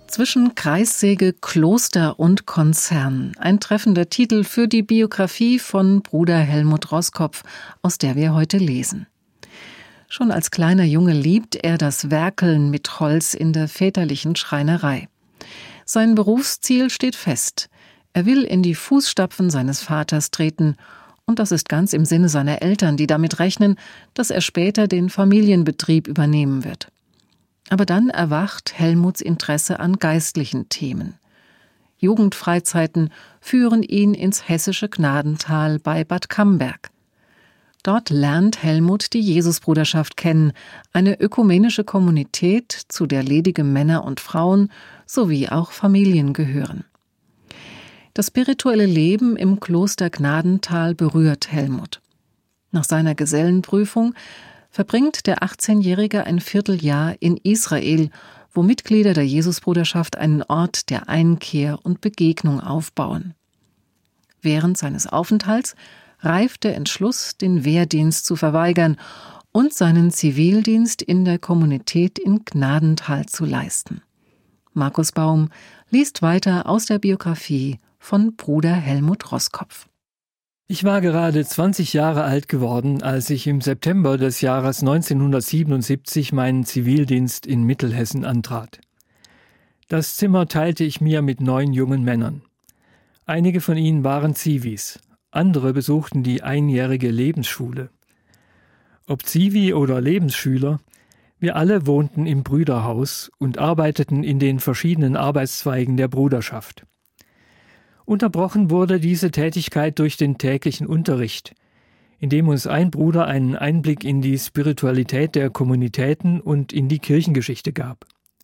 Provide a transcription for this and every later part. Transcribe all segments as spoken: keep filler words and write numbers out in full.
Zwischen Kreissäge, Kloster und Konzern. Ein treffender Titel für die Biografie von Bruder Helmut Roskopf, aus der wir heute lesen. Schon als kleiner Junge liebt er das Werkeln mit Holz in der väterlichen Schreinerei. Sein Berufsziel steht fest. Er will in die Fußstapfen seines Vaters treten, und das ist ganz im Sinne seiner Eltern, die damit rechnen, dass er später den Familienbetrieb übernehmen wird. Aber dann erwacht Helmuts Interesse an geistlichen Themen. Jugendfreizeiten führen ihn ins hessische Gnadental bei Bad Camberg. Dort lernt Helmut die Jesusbruderschaft kennen, eine ökumenische Kommunität, zu der ledige Männer und Frauen sowie auch Familien gehören. Das spirituelle Leben im Kloster Gnadental berührt Helmut. Nach seiner Gesellenprüfung verbringt der achtzehnjährige ein Vierteljahr in Israel, wo Mitglieder der Jesusbruderschaft einen Ort der Einkehr und Begegnung aufbauen. Während seines Aufenthalts reift der Entschluss, den Wehrdienst zu verweigern und seinen Zivildienst in der Kommunität in Gnadental zu leisten. Markus Baum liest weiter aus der Biografie von Bruder Helmut Roskopf. Ich war gerade zwanzig Jahre alt geworden, als ich im September des Jahres neunzehnhundertsiebenundsiebzig meinen Zivildienst in Mittelhessen antrat. Das Zimmer teilte ich mir mit neun jungen Männern. Einige von ihnen waren Zivis, andere besuchten die einjährige Lebensschule. Ob Zivi oder Lebensschüler, wir alle wohnten im Brüderhaus und arbeiteten in den verschiedenen Arbeitszweigen der Bruderschaft. Unterbrochen wurde diese Tätigkeit durch den täglichen Unterricht, in dem uns ein Bruder einen Einblick in die Spiritualität der Kommunitäten und in die Kirchengeschichte gab.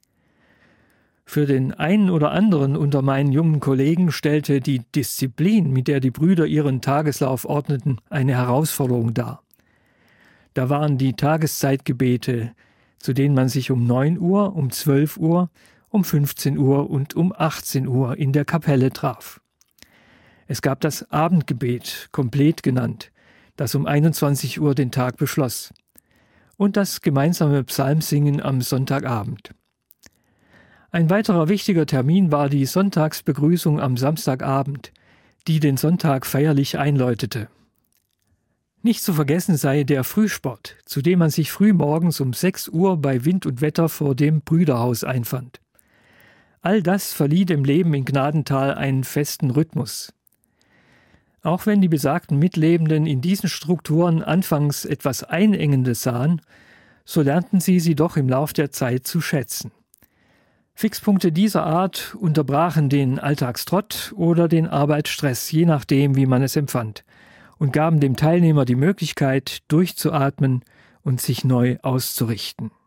Für den einen oder anderen unter meinen jungen Kollegen stellte die Disziplin, mit der die Brüder ihren Tageslauf ordneten, eine Herausforderung dar. Da waren die Tageszeitgebete, zu denen man sich um neun Uhr, um zwölf Uhr, um fünfzehn Uhr und um achtzehn Uhr in der Kapelle traf. Es gab das Abendgebet, komplett genannt, das um einundzwanzig Uhr den Tag beschloss, und das gemeinsame Psalmsingen am Sonntagabend. Ein weiterer wichtiger Termin war die Sonntagsbegrüßung am Samstagabend, die den Sonntag feierlich einläutete. Nicht zu vergessen sei der Frühsport, zu dem man sich früh morgens um sechs Uhr bei Wind und Wetter vor dem Brüderhaus einfand. All das verlieh dem Leben in Gnadental einen festen Rhythmus. Auch wenn die besagten Mitlebenden in diesen Strukturen anfangs etwas Einengendes sahen, so lernten sie sie doch im Lauf der Zeit zu schätzen. Fixpunkte dieser Art unterbrachen den Alltagstrott oder den Arbeitsstress, je nachdem, wie man es empfand, und gaben dem Teilnehmer die Möglichkeit, durchzuatmen und sich neu auszurichten.